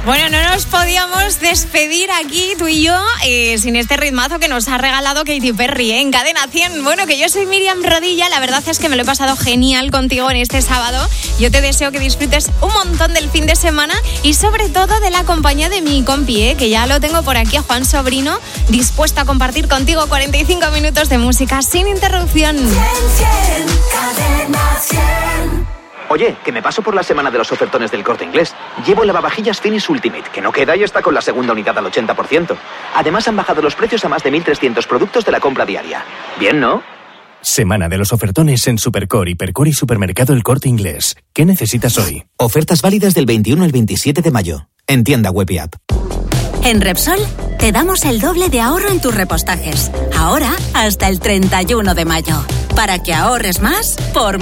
Bueno, no nos podíamos despedir aquí tú y yo sin este ritmazo que nos ha regalado Katy Perry en Cadena 100. Bueno, que yo soy Miriam Rodilla, la verdad es que me lo he pasado genial contigo en este sábado. Yo te deseo que disfrutes un montón del fin de semana y sobre todo de la compañía de mi compi, que ya lo tengo por aquí, a Juan Sobrino, dispuesto a compartir contigo 45 minutos de música sin interrupción. 100, Cadena 100. Oye, que me paso por la semana de los ofertones del Corte Inglés. Llevo lavavajillas Finish Ultimate, que no queda y está con la segunda unidad al 80%. Además han bajado los precios a más de 1.300 productos de la compra diaria. Bien, ¿no? Semana de los ofertones en Supercore, Hipercore y Supermercado El Corte Inglés. ¿Qué necesitas hoy? Ofertas válidas del 21 al 27 de mayo. En tienda web y app. En Repsol te damos el doble de ahorro en tus repostajes. Ahora hasta el 31 de mayo. Para que ahorres más por